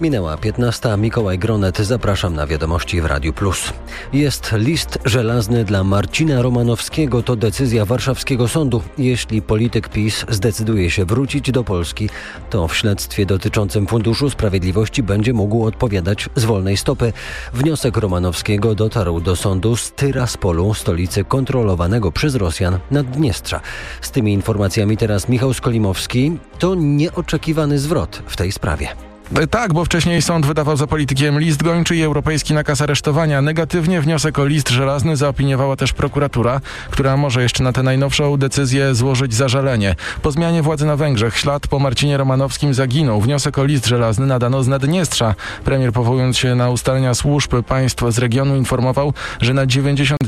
Minęła 15. Mikołaj Gronet. Zapraszam na Wiadomości w Radiu Plus. Jest list żelazny dla Marcina Romanowskiego. To decyzja warszawskiego sądu. Jeśli polityk PiS zdecyduje się wrócić do Polski, to w śledztwie dotyczącym Funduszu Sprawiedliwości będzie mógł odpowiadać z wolnej stopy. Wniosek Romanowskiego dotarł do sądu z Tyraspolu, stolicy kontrolowanego przez Rosjan Naddniestrza. Z tymi informacjami teraz Michał Skolimowski. To nieoczekiwany zwrot w tej sprawie. Tak, bo wcześniej sąd wydawał za politykiem list gończy i europejski nakaz aresztowania. Negatywnie wniosek o list żelazny zaopiniowała też prokuratura, która może jeszcze na tę najnowszą decyzję złożyć zażalenie. Po zmianie władzy na Węgrzech ślad po Marcinie Romanowskim zaginął. Wniosek o list żelazny nadano z Naddniestrza. Premier, powołując się na ustalenia służb państw z regionu, informował, że na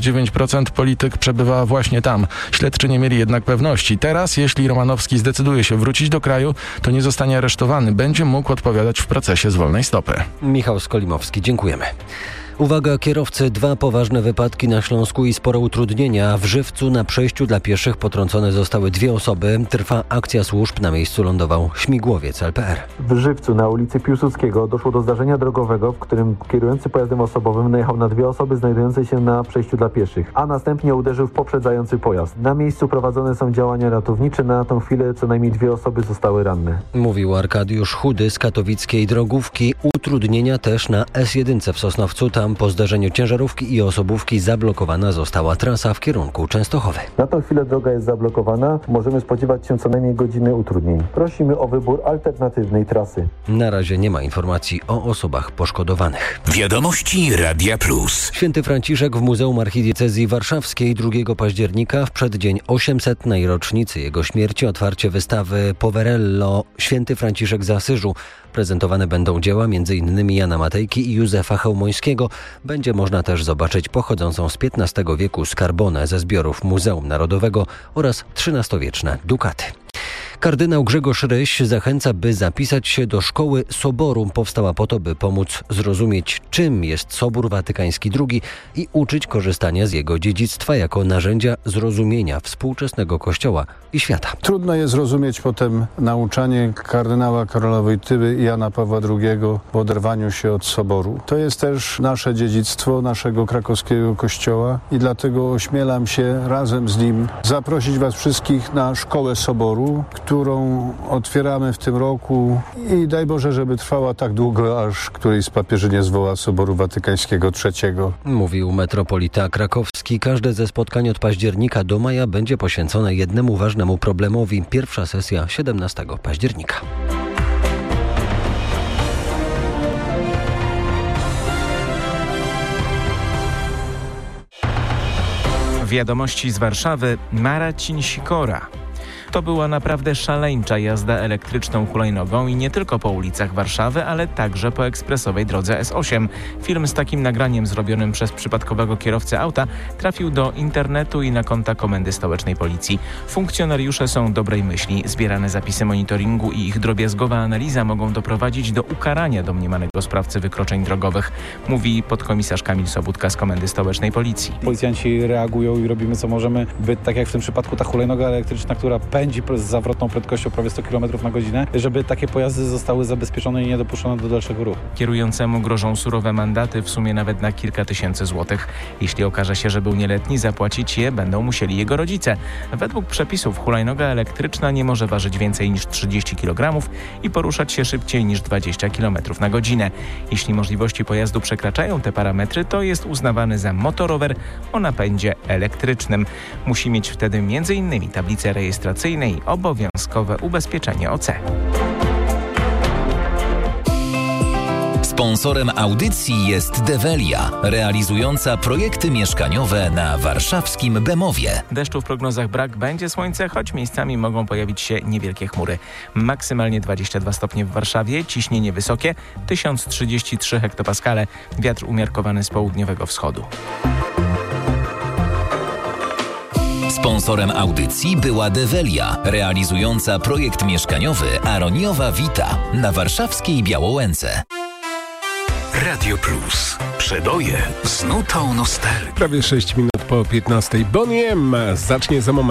99% polityk przebywa właśnie tam. Śledczy nie mieli jednak pewności. Teraz, jeśli Romanowski zdecyduje się wrócić do kraju, to nie zostanie aresztowany. Będzie mógł odpowiadać w procesie z wolnej stopy. Michał Skolimowski, dziękujemy. Uwaga, kierowcy, 2 poważne wypadki na Śląsku i spore utrudnienia. W Żywcu na przejściu dla pieszych potrącone zostały 2 osoby. Trwa akcja służb, na miejscu lądował śmigłowiec LPR. W Żywcu na ulicy Piłsudskiego doszło do zdarzenia drogowego, w którym kierujący pojazdem osobowym najechał na 2 osoby znajdujące się na przejściu dla pieszych, a następnie uderzył w poprzedzający pojazd. Na miejscu prowadzone są działania ratownicze. Na tą chwilę co najmniej 2 osoby zostały ranne. Mówił Arkadiusz Chudy z katowickiej drogówki. Utrudnienia też na S1 w Sosnowcu. Tam po zdarzeniu ciężarówki i osobówki zablokowana została trasa w kierunku Częstochowy. Na tą chwilę droga jest zablokowana. Możemy spodziewać się co najmniej godziny utrudnień. Prosimy o wybór alternatywnej trasy. Na razie nie ma informacji o osobach poszkodowanych. Wiadomości Radia Plus. Święty Franciszek w Muzeum Archidiecezji Warszawskiej 2 października w przeddzień 800. rocznicy jego śmierci otwarcie wystawy Poverello Święty Franciszek z Asyżu. Prezentowane będą dzieła m.in. Jana Matejki i Józefa Chełmońskiego. Będzie można też zobaczyć pochodzącą z XV wieku skarbonę ze zbiorów Muzeum Narodowego oraz XIII-wieczne dukaty. Kardynał Grzegorz Ryś zachęca, by zapisać się do Szkoły Soboru. Powstała po to, by pomóc zrozumieć, czym jest Sobór Watykański II i uczyć korzystania z jego dziedzictwa jako narzędzia zrozumienia współczesnego Kościoła i świata. Trudno jest zrozumieć potem nauczanie kardynała Karola Wojtyły i Jana Pawła II w oderwaniu się od Soboru. To jest też nasze dziedzictwo, naszego krakowskiego Kościoła i dlatego ośmielam się razem z nim zaprosić Was wszystkich na Szkołę Soboru, którą otwieramy w tym roku i daj Boże, żeby trwała tak długo, aż któryś z papieży nie zwoła Soboru Watykańskiego III. Mówił metropolita krakowski. Każde ze spotkań od października do maja będzie poświęcone jednemu ważnemu problemowi. Pierwsza sesja 17 października. Wiadomości z Warszawy. Marcin Sikora. To była naprawdę szaleńcza jazda elektryczną hulajnogą i nie tylko po ulicach Warszawy, ale także po ekspresowej drodze S8. Film z takim nagraniem zrobionym przez przypadkowego kierowcę auta trafił do internetu i na konta Komendy Stołecznej Policji. Funkcjonariusze są dobrej myśli. Zbierane zapisy monitoringu i ich drobiazgowa analiza mogą doprowadzić do ukarania domniemanego sprawcy wykroczeń drogowych, mówi podkomisarz Kamil Sobudka z Komendy Stołecznej Policji. Policjanci reagują i robimy co możemy, by tak jak w tym przypadku ta hulajnoga elektryczna, która pędzi z zawrotną prędkością prawie 100 km na godzinę, żeby takie pojazdy zostały zabezpieczone i nie dopuszczone do dalszego ruchu. Kierującemu grożą surowe mandaty, w sumie nawet na kilka tysięcy złotych. Jeśli okaże się, że był nieletni, zapłacić je będą musieli jego rodzice. Według przepisów hulajnoga elektryczna nie może ważyć więcej niż 30 kg i poruszać się szybciej niż 20 km na godzinę. Jeśli możliwości pojazdu przekraczają te parametry, to jest uznawany za motorower o napędzie elektrycznym. Musi mieć wtedy m.in. tablicę rejestracyjną i obowiązkowe ubezpieczenie OC. Sponsorem audycji jest Develia, realizująca projekty mieszkaniowe na warszawskim Bemowie. Deszczu w prognozach brak, będzie słońce, choć miejscami mogą pojawić się niewielkie chmury. Maksymalnie 22 stopnie w Warszawie, ciśnienie wysokie, 1033 hektopaskale, wiatr umiarkowany z południowego wschodu. Sponsorem audycji była Develia, realizująca projekt mieszkaniowy Aroniowa Vita na warszawskiej Białołęce. Radio Plus. Przeboje z nutą nostalgii. Prawie 6 minut po 15. Bonnie M zacznie za moment.